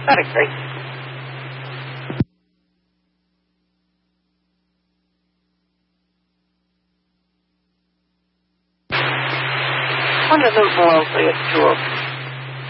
That agree. When does those loyalty at 2